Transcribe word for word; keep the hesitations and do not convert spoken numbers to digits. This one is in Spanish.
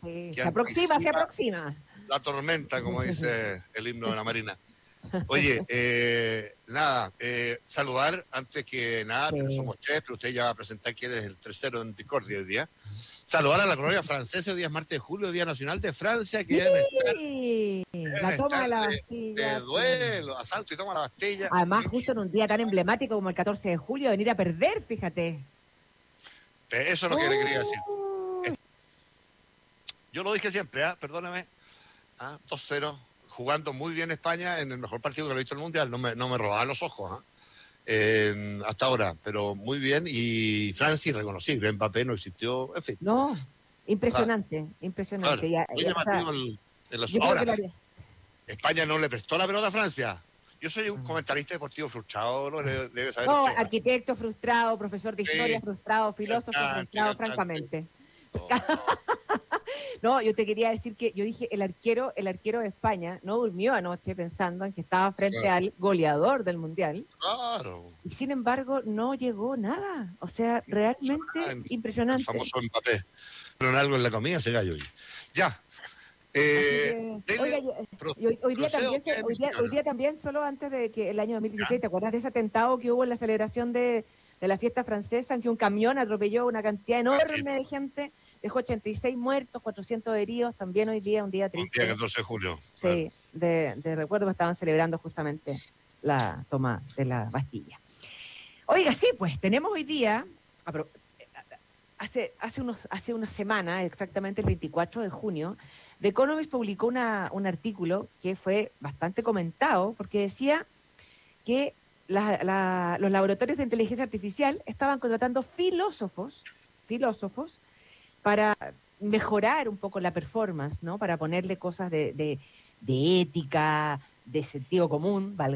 Sí, que se aproxima, se anticipa aproxima. la tormenta, como dice el himno de la Marina. Oye, eh, nada, eh, saludar antes que nada, Sí. no somos tres, pero usted ya va a presentar quién es el tercero en Discordia hoy día. Saludar a la colonia francesa, hoy día es martes de julio, Día Nacional de Francia, que deben estar, Sí, deben la toma estar de la de, de Bastilla, sí. duelo, asalto y toma la Bastilla. Además, justo en un día tan emblemático como el catorce de julio, venir a perder, fíjate. Eso es lo que le quería decir. Oh, Yo lo dije siempre, ¿eh? Perdóname, ¿ah? dos cero, jugando muy bien España en el mejor partido que lo he visto en el Mundial, no me, no me robaba los ojos, ¿eh? Eh, hasta ahora, pero muy bien, y Francia irreconocible, Mbappé no existió, en fin. no, Ah, impresionante, claro, impresionante. Ya, muy ya, o sea, llamativo el, el asu- yo creo Ahora, que la... España no le prestó la pelota a Francia. Yo soy un comentarista deportivo frustrado, lo debe, debe saber No, usted. ¿Ah? arquitecto frustrado, profesor de historia Sí, frustrado, filósofo cantante, frustrado, cantante. francamente. Todo, todo. No, yo te quería decir que yo dije, el arquero, el arquero de España no durmió anoche pensando en que estaba frente al goleador del Mundial Claro. y sin embargo no llegó nada. O sea, No puso nada realmente en el impresionante. famoso Mbappé. Pero en algo en la comida ese gallo. Ya. Así Eh, que, oiga, dele, yo- pro- y hoy, hoy día procedo también, se- que hoy día, hoy mencionar. día también, solo antes de que el año dos mil ¿Ya? dieciséis, ¿te acuerdas de ese atentado que hubo en la celebración de, de la fiesta francesa en que un camión atropelló una cantidad Ah, sí, enorme de gente, dejó ochenta y seis muertos, cuatrocientos heridos? También hoy día, un día un día triste, catorce de julio. Claro. sí, de, de recuerdo que estaban celebrando justamente la toma de la Bastilla. Oiga, sí, pues tenemos hoy día, apro- hace, hace, unos, hace una semana, exactamente el veinticuatro de junio, The Economist publicó una, un artículo que fue bastante comentado porque decía que la, la, los laboratorios de inteligencia artificial estaban contratando filósofos, filósofos para mejorar un poco la performance, ¿no? Para ponerle cosas de, de, de ética, de sentido común, valga